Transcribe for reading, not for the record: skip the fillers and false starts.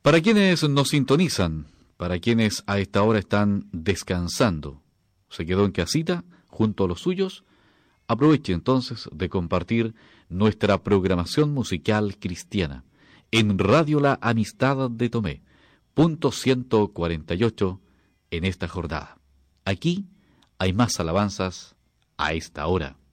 Para quienes nos sintonizan, para quienes a esta hora están descansando, se quedó en casita junto a los suyos, aproveche entonces de compartir nuestra programación musical cristiana en Radio La Amistad de Tomé, punto 148 en esta jornada. Aquí hay más alabanzas a esta hora.